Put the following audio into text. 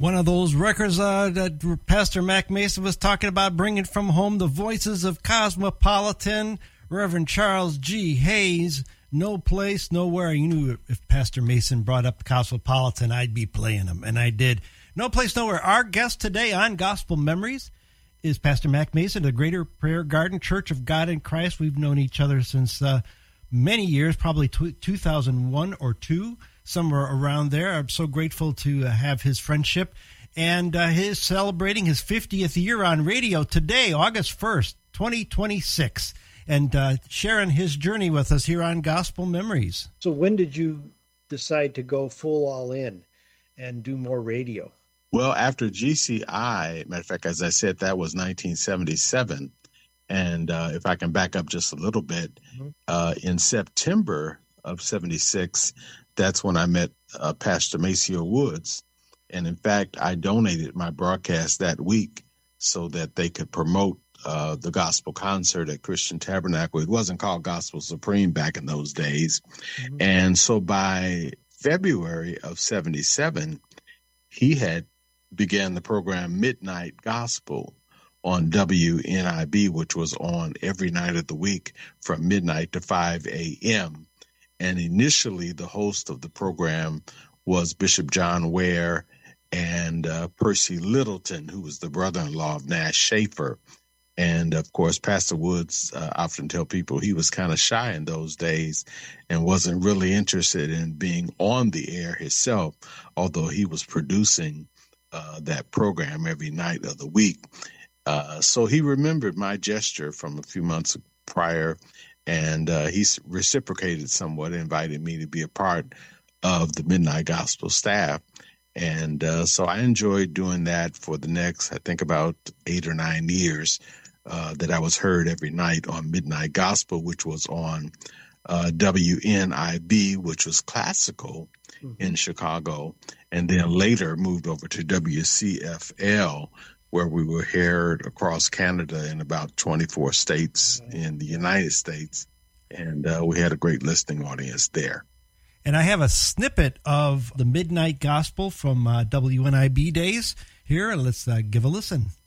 One of those records that Pastor Mac Mason was talking about, bringing from home the voices of Cosmopolitan, Reverend Charles G. Hayes, No Place, Nowhere. You knew if Pastor Mason brought up Cosmopolitan, I'd be playing them, and I did. No Place, Nowhere. Our guest today on Gospel Memories is Pastor Mac Mason, the Greater Prayer Garden Church of God in Christ. We've known each other since many years, probably 2001 or 2. Somewhere around there. I'm so grateful to have his friendship. And he's celebrating his 50th year on radio today, August 1st, 2026, and sharing his journey with us here on Gospel Memories. So when did you decide to go full all in and do more radio? Well, after GCI, matter of fact, as I said, that was 1977. And if I can back up just a little bit, in September of 76, that's when I met Pastor Maceo Woods. And in fact, I donated my broadcast that week so that they could promote the gospel concert at Christian Tabernacle. It wasn't called Gospel Supreme back in those days. And so by February of 77, he had began the program Midnight Gospel on WNIB, which was on every night of the week from midnight to 5 a.m. And initially, the host of the program was Bishop John Ware and Percy Littleton, who was the brother-in-law of Nash Schaefer. And, of course, Pastor Woods often tell people he was kind of shy in those days and wasn't really interested in being on the air himself, although he was producing that program every night of the week. So he remembered my gesture from a few months prior, and he reciprocated somewhat, invited me to be a part of the Midnight Gospel staff. And so I enjoyed doing that for the next, I think, about 8 or 9 years that I was heard every night on Midnight Gospel, which was on WNIB, which was classical in Chicago, and then later moved over to WCFL, where we were heard across Canada in about 24 states in the United States. And we had a great listening audience there. And I have a snippet of the Midnight Gospel from WNIB days here. Let's give a listen.